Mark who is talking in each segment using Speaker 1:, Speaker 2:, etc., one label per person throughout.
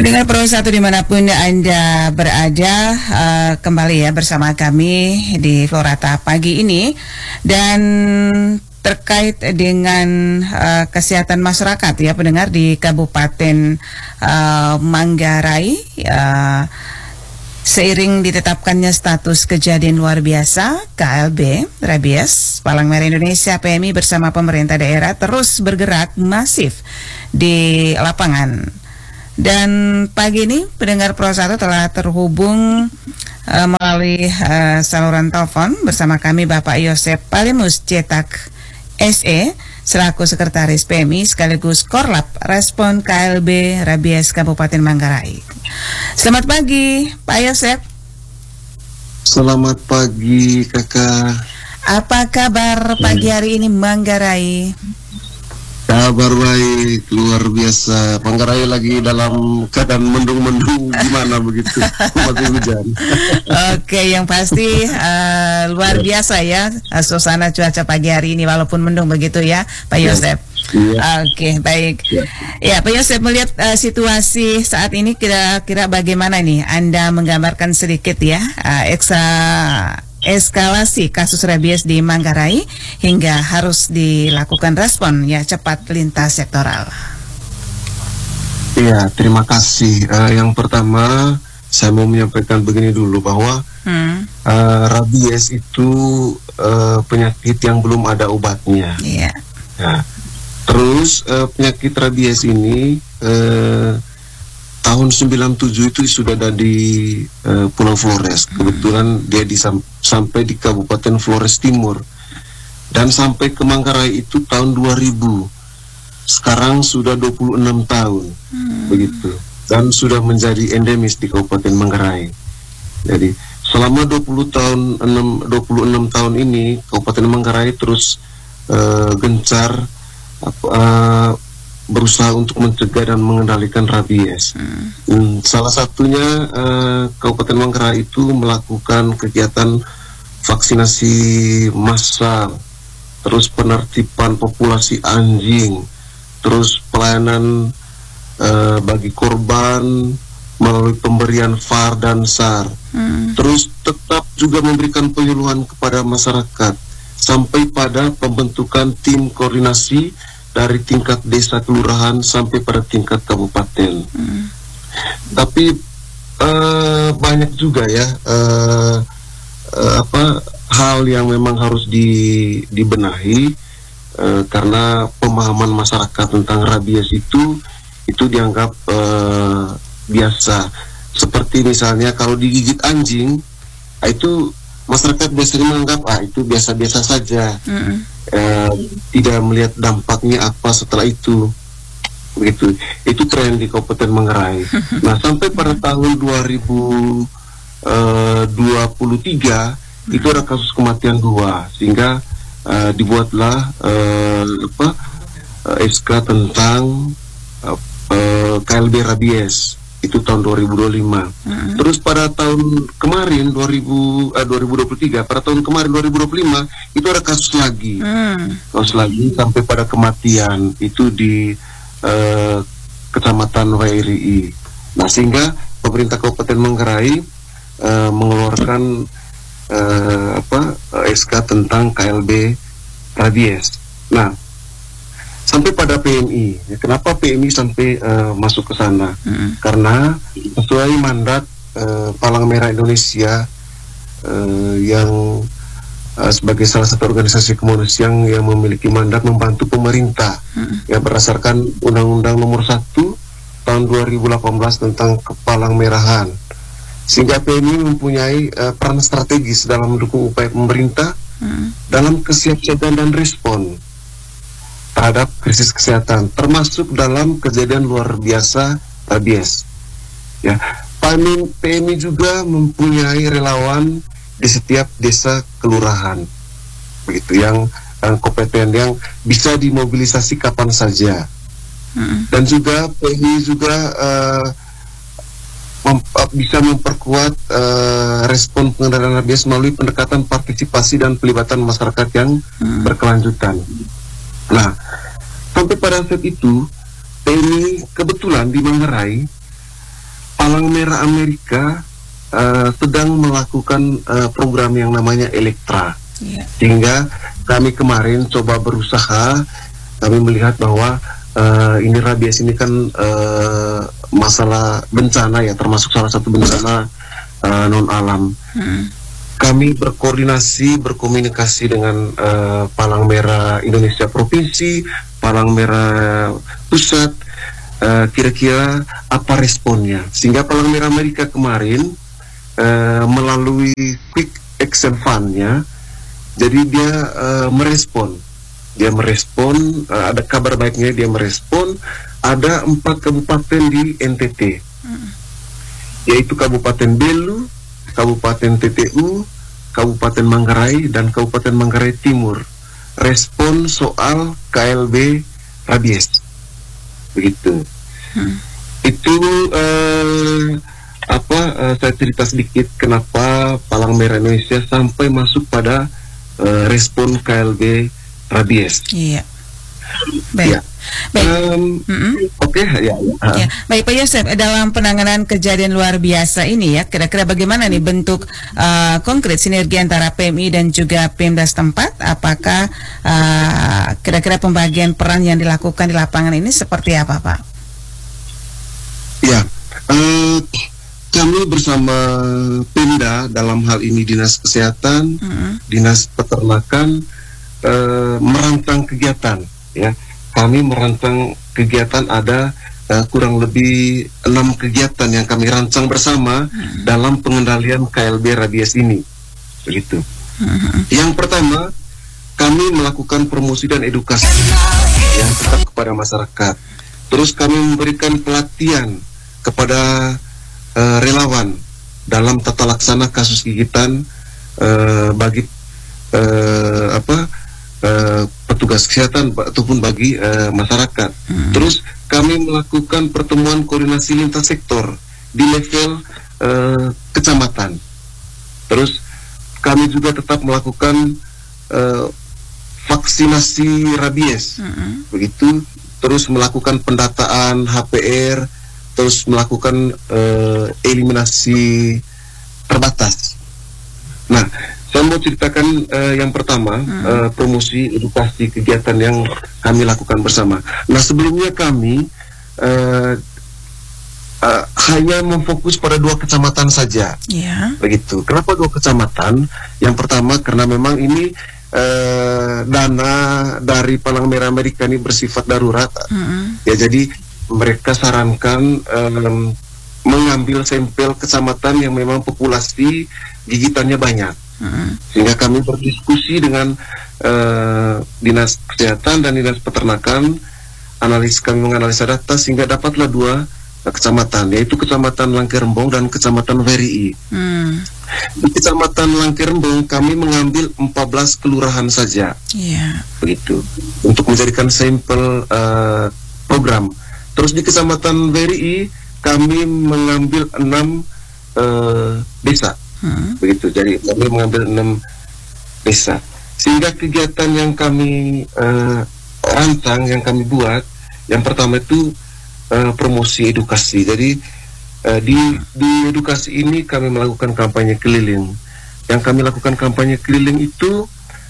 Speaker 1: Pendengar Pro 1 dimanapun Anda berada, kembali ya bersama kami di Florata pagi ini. Dan terkait dengan kesehatan masyarakat ya pendengar di Kabupaten Manggarai, seiring ditetapkannya status kejadian luar biasa KLB rabies, Palang Merah Indonesia PMI bersama pemerintah daerah terus bergerak masif di lapangan. Dan pagi ini pendengar Pro 1 telah terhubung melalui saluran telepon bersama kami Bapak Yosep Palemus Cetak SE selaku Sekretaris PMI sekaligus Korlap Respon KLB Rabies Kabupaten Manggarai. Selamat pagi Pak Yosep.
Speaker 2: Selamat pagi Kakak.
Speaker 1: Apa kabar pagi hari ini Manggarai?
Speaker 2: Kabar baik, luar biasa. Manggarai lagi dalam keadaan mendung-mendung gimana begitu, masih hujan.
Speaker 1: Oke, yang pasti luar biasa ya suasana cuaca pagi hari ini walaupun mendung begitu ya Pak Yosep. Oke, baik. Ya Pak Yosep, melihat situasi saat ini kira-kira bagaimana nih Anda menggambarkan sedikit ya eskalasi kasus rabies di Manggarai hingga harus dilakukan respon ya cepat lintas sektoral.
Speaker 2: Iya, terima kasih. Yang pertama saya mau menyampaikan begini dulu bahwa rabies itu penyakit yang belum ada obatnya.
Speaker 1: Iya.
Speaker 2: Nah, terus penyakit rabies ini tahun 97 itu sudah ada di Pulau Flores. Kebetulan dia sampai di Kabupaten Flores Timur. Dan sampai ke Manggarai itu tahun 2000. Sekarang sudah 26 tahun. Begitu. Dan sudah menjadi endemis di Kabupaten Manggarai. Jadi selama 26 tahun ini Kabupaten Manggarai terus gencar berusaha untuk mencegah dan mengendalikan rabies. Salah satunya Kabupaten Manggarai itu melakukan kegiatan vaksinasi massal, terus penertiban populasi anjing, terus pelayanan bagi korban melalui pemberian VAR dan SAR, terus tetap juga memberikan penyuluhan kepada masyarakat sampai pada pembentukan tim koordinasi dari tingkat desa kelurahan sampai pada tingkat kabupaten. Tapi banyak juga ya hal yang memang harus dibenahi karena pemahaman masyarakat tentang rabies itu dianggap biasa. Seperti misalnya kalau digigit anjing, itu masyarakat biasanya menganggap itu biasa-biasa saja. Tidak melihat dampaknya apa setelah itu, begitu. Itu tren di Kabupaten Manggarai. Nah, sampai pada tahun 2023 itu ada kasus kematian 2, sehingga dibuatlah SK tentang KLB rabies. Itu tahun 2025. Terus pada tahun kemarin 2023, pada tahun kemarin 2025 itu ada kasus lagi. Kasus lagi sampai pada kematian itu di Kecamatan WRI. Nah, sehingga pemerintah Kabupaten Manggarai mengeluarkan SK tentang KLB rabies. Nah, sampai pada PMI. Kenapa PMI sampai masuk ke sana? Karena sesuai mandat Palang Merah Indonesia yang sebagai salah satu organisasi kemanusiaan yang memiliki mandat membantu pemerintah ya berdasarkan Undang-Undang Nomor 1 Tahun 2018 tentang Kepalang Merahan. Sehingga PMI mempunyai peran strategis dalam mendukung upaya pemerintah dalam kesiapsiagaan dan respon terhadap krisis kesehatan, termasuk dalam kejadian luar biasa rabies. Ya, PMI juga mempunyai relawan di setiap desa kelurahan, begitu, yang kompeten, yang bisa dimobilisasi kapan saja. Dan juga PMI juga bisa memperkuat respon pengendalian rabies melalui pendekatan partisipasi dan pelibatan masyarakat yang berkelanjutan. Nah, sampai pada saat itu PMI kebetulan di Manggarai Palang Merah Amerika sedang melakukan program yang namanya Elektra. Sehingga kami kemarin coba berusaha, kami melihat bahwa ini rabies ini kan masalah bencana ya, termasuk salah satu bencana non alam. Kami berkomunikasi dengan Palang Merah Indonesia Provinsi, Palang Merah Pusat, kira-kira apa responnya, sehingga Palang Merah Amerika kemarin melalui Quick Action Fund-nya, jadi dia merespon, ada kabar baiknya, dia merespon. Ada 4 kabupaten di NTT, yaitu Kabupaten Belu, Kabupaten TTU, Kabupaten Manggarai, dan Kabupaten Manggarai Timur respon soal KLB rabies, begitu. Itu saya cerita sedikit kenapa Palang Merah Indonesia sampai masuk pada respon KLB rabies.
Speaker 1: Iya. Baik.
Speaker 2: Ya. Oke.
Speaker 1: Ya. Baik Pak Yosef, dalam penanganan kejadian luar biasa ini ya, kira-kira bagaimana nih bentuk konkret sinergi antara PMI dan juga Pemda setempat? Apakah kira-kira pembagian peran yang dilakukan di lapangan ini seperti apa, Pak?
Speaker 2: Ya, kami bersama Pemda, dalam hal ini Dinas Kesehatan, Dinas Peternakan, merancang kegiatan. Ya, kami merancang kegiatan, ada kurang lebih 6 kegiatan yang kami rancang bersama dalam pengendalian KLB rabies ini, begitu. Yang pertama, kami melakukan promosi dan edukasi yang tetap kepada masyarakat. Terus kami memberikan pelatihan kepada relawan dalam tata laksana kasus gigitan bagi petugas kesehatan ataupun bagi masyarakat. Terus kami melakukan pertemuan koordinasi lintas sektor di level kecamatan. Terus kami juga tetap melakukan vaksinasi rabies, begitu. Terus melakukan pendataan HPR, terus melakukan eliminasi terbatas. Nah, saya mau ceritakan yang pertama, promosi edukasi kegiatan yang kami lakukan bersama. Nah, sebelumnya kami hanya memfokus pada 2 kecamatan saja, begitu. Kenapa 2 kecamatan? Yang pertama karena memang ini dana dari Palang Merah Amerika ini bersifat darurat, ya, jadi mereka sarankan mengambil sampel kecamatan yang memang populasi gigitannya banyak. Sehingga kami berdiskusi dengan Dinas Kesehatan dan Dinas Peternakan, kami menganalisa data sehingga dapatlah 2 kecamatan, yaitu Kecamatan Langkerembong dan Kecamatan Werii. Di Kecamatan Langkerembong kami mengambil 14 kelurahan saja, begitu, untuk menjadikan sampel program. Terus di Kecamatan Werii kami mengambil 6 desa, begitu. Jadi kami mengambil 6 desa, sehingga kegiatan yang kami rancang, yang kami buat, yang pertama itu promosi edukasi. Jadi di edukasi ini kami melakukan kampanye keliling. Yang kami lakukan kampanye keliling itu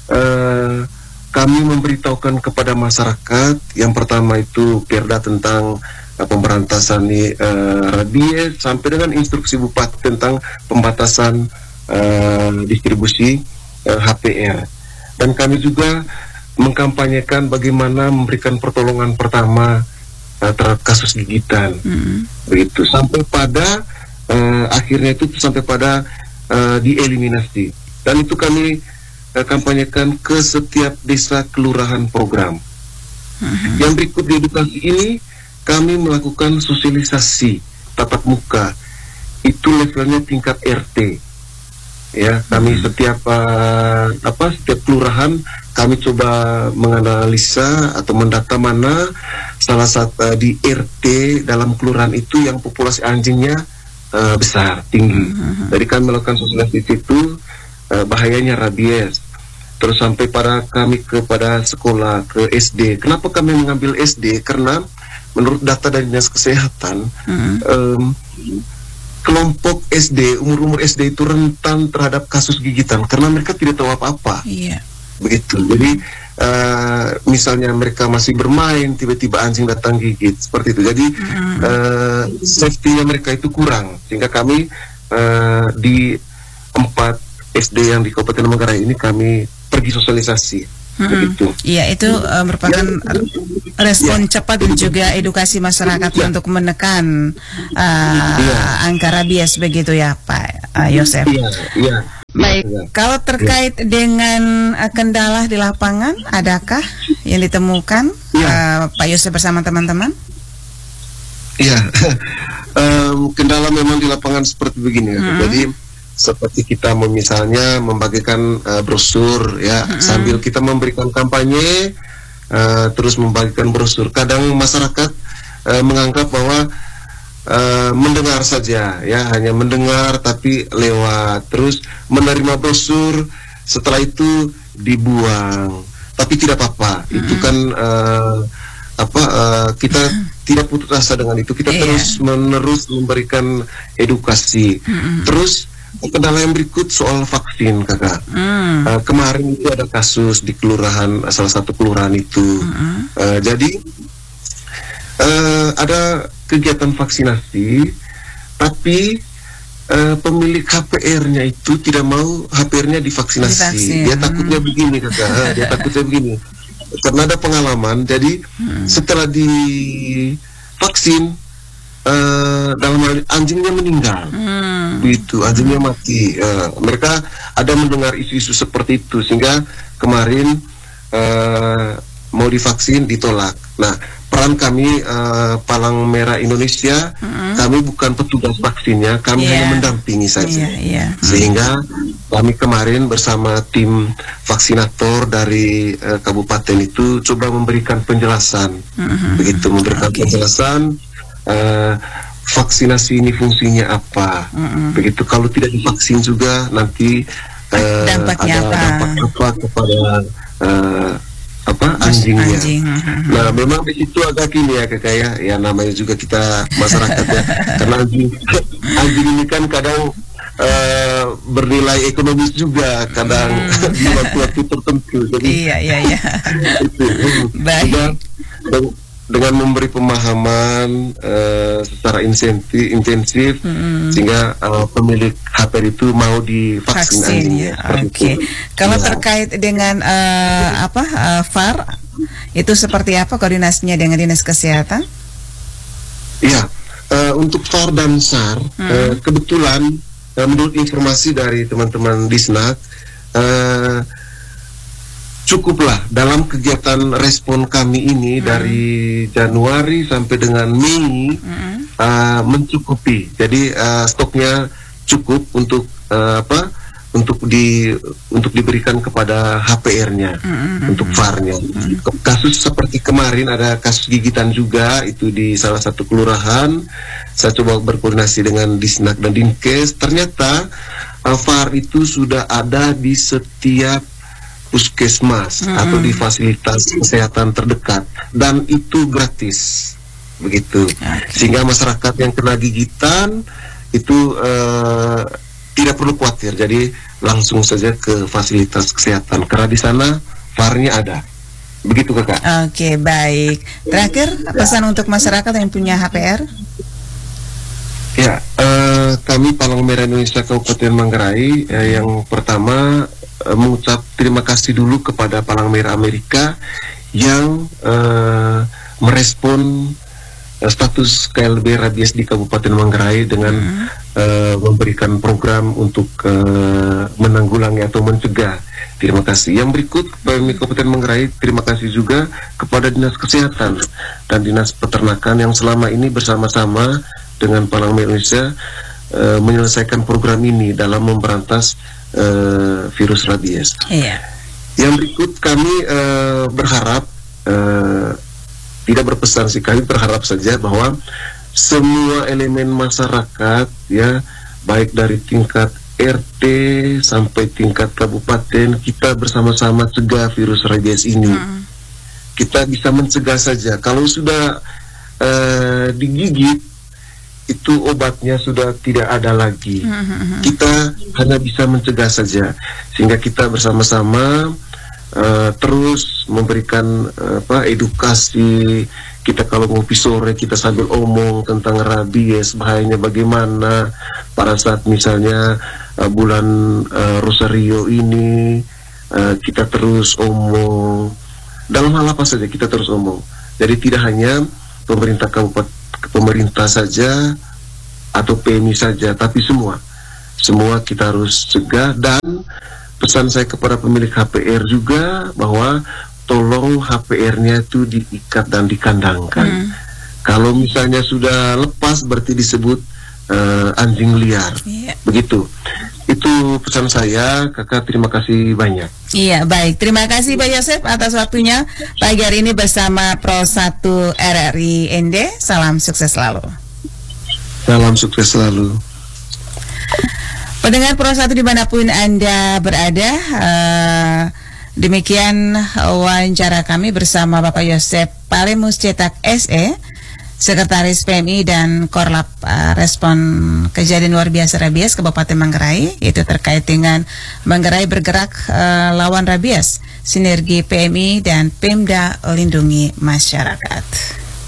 Speaker 2: kami memberitahukan kepada masyarakat, yang pertama itu perda tentang pemberantasan rabies, sampai dengan instruksi bupati tentang pembatasan distribusi HPR. Dan kami juga mengkampanyekan bagaimana memberikan pertolongan pertama terhadap kasus gigitan, begitu, sampai pada akhirnya itu sampai pada dieliminasi. Dan itu kami kampanyekan ke setiap desa kelurahan program. Yang berikut di edukasi ini kami melakukan sosialisasi tatap muka, itu levelnya tingkat RT. Ya, kami setiap kelurahan kami coba menganalisa atau mendata mana salah satu di RT dalam kelurahan itu yang populasi anjingnya besar, tinggi. Jadi kami melakukan sosialisasi itu bahayanya rabies. Terus sampai pada kami kepada sekolah, ke SD. Kenapa kami mengambil SD? Karena menurut data dari Dinas Kesehatan, kelompok SD, umur-umur SD itu rentan terhadap kasus gigitan karena mereka tidak tahu apa-apa.
Speaker 1: Iya.
Speaker 2: Begitu. Jadi misalnya mereka masih bermain, tiba-tiba anjing datang gigit seperti itu. Jadi safety-nya mereka itu kurang, sehingga kami di 4 SD yang di Kabupaten Manggarai ini kami pergi sosialisasi. Begitu.
Speaker 1: Iya, itu merupakan respon cepat dan juga edukasi masyarakat untuk menekan angka rabies begitu ya Pak Yosef.
Speaker 2: Iya.
Speaker 1: Baik, kalau terkait dengan kendala di lapangan, adakah yang ditemukan Pak Yosef bersama teman-teman?
Speaker 2: Iya, kendala memang di lapangan seperti begini. Jadi seperti kita misalnya membagikan brosur ya, sambil kita memberikan kampanye, terus membagikan brosur. Kadang masyarakat menganggap bahwa mendengar saja ya, hanya mendengar tapi lewat, terus menerima brosur, setelah itu dibuang. Tapi tidak apa-apa, itu kan kita tidak putus asa dengan itu, kita terus menerus memberikan edukasi. Terus kendala yang berikut soal vaksin, Kakak. Kemarin itu ada kasus di kelurahan, salah satu kelurahan itu. Jadi ada kegiatan vaksinasi, tapi pemilik HPR-nya itu tidak mau HPR-nya divaksinasi. Dia takutnya begini, Kakak. Dia takutnya begini. Karena ada pengalaman, jadi setelah divaksin, dalam hal anjingnya meninggal, begitu, anjingnya mati. Mereka ada mendengar isu-isu seperti itu, sehingga kemarin mau divaksin ditolak. Nah, peran kami Palang Merah Indonesia, kami bukan petugas vaksinnya, kami hanya mendampingi saja. Sehingga kami kemarin bersama tim vaksinator dari kabupaten itu coba memberikan penjelasan, begitu, memberikan penjelasan. Vaksinasi ini fungsinya apa? Begitu, kalau tidak divaksin juga nanti
Speaker 1: dampaknya
Speaker 2: ada dampak apa kepada anjingnya. Nah, memang di situ agak gini ya Kakak ya, namanya juga kita masyarakat ya, karena anjing ini kan kadang bernilai ekonomis juga kadang di waktu-waktu tertentu. Jadi
Speaker 1: iya. Baik.
Speaker 2: Dengan memberi pemahaman secara intensif, sehingga pemilik HPR itu mau divaksin anjingnya.
Speaker 1: Oke. Kalau terkait dengan VAR, itu seperti apa koordinasinya dengan Dinas Kesehatan?
Speaker 2: Iya, untuk VAR dan SAR, kebetulan menurut informasi dari teman-teman Disnak, cukuplah dalam kegiatan respon kami ini dari Januari sampai dengan Mei, mencukupi. Jadi stoknya cukup untuk untuk diberikan kepada HPR-nya, untuk VAR-nya. Kasus seperti kemarin ada kasus gigitan juga itu di salah satu kelurahan. Saya coba berkoordinasi dengan Disnak dan Dinkes. Ternyata VAR itu sudah ada di setiap puskesmas atau di fasilitas kesehatan terdekat, dan itu gratis, begitu. Sehingga masyarakat yang kena gigitan itu tidak perlu khawatir, jadi langsung saja ke fasilitas kesehatan karena di sana VAR-nya ada. Begitu, Kakak.
Speaker 1: Oke, baik. Terakhir, pesan untuk masyarakat yang punya HPR?
Speaker 2: Ya, kami Palang Merah Indonesia Kabupaten Manggarai, yang pertama mengucap terima kasih dulu kepada Palang Merah Amerika yang merespon status KLB rabies di Kabupaten Manggarai dengan memberikan program untuk menanggulangi atau mencegah. Terima kasih. Yang berikut, Kabupaten Manggarai terima kasih juga kepada Dinas Kesehatan dan Dinas Peternakan yang selama ini bersama-sama dengan Palang Merah Indonesia menyelesaikan program ini dalam memberantas virus rabies. Yang berikut kami berharap, tidak berpesan sih, kami berharap saja bahwa semua elemen masyarakat ya, baik dari tingkat RT sampai tingkat kabupaten, kita bersama-sama cegah virus rabies ini. Kita bisa mencegah saja. Kalau sudah digigit, itu obatnya sudah tidak ada lagi. Kita hanya bisa mencegah saja, sehingga kita bersama-sama terus memberikan edukasi. Kita kalau ngopi sore kita sambil omong tentang rabies, bahayanya bagaimana pada saat misalnya bulan Rosario ini. Kita terus omong dalam hal apa saja, kita terus omong. Jadi tidak hanya pemerintah kabupaten, pemerintah saja atau PMI saja, tapi semua kita harus cegah. Dan pesan saya kepada pemilik HPR juga bahwa tolong HPR-nya itu diikat dan dikandangkan. Kalau misalnya sudah lepas berarti disebut anjing liar. Begitu. Itu pesan saya, Kakak. Terima kasih banyak.
Speaker 1: Iya, baik. Terima kasih Pak Yosef atas waktunya pagi hari ini bersama Pro 1 RRI ND. Salam sukses selalu.
Speaker 2: Salam sukses selalu.
Speaker 1: Pendengar Pro 1 dimanapun Anda berada, demikian wawancara kami bersama Bapak Yosef Palemus Cetak SE, Sekretaris PMI dan Korlap Respon Kejadian Luar Biasa Rabies Kabupaten Manggarai, yaitu terkait dengan Manggarai bergerak lawan rabies, sinergi PMI dan Pemda lindungi masyarakat.